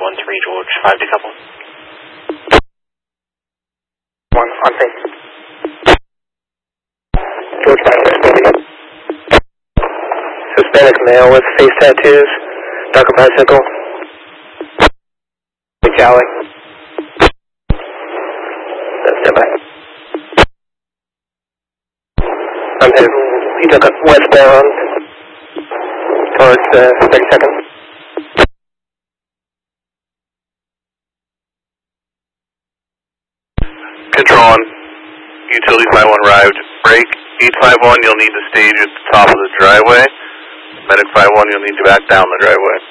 513 George, 5 decouple. 1, on sync. George 513. Hispanic male with face tattoos, darker bicycle. Cali. Stand by. I'm headed, he took up westbound towards 32nd. Control on. Utility 51 arrived. Break. 851, you'll need to stage at the top of the driveway. Medic 51, you'll need to back down the driveway.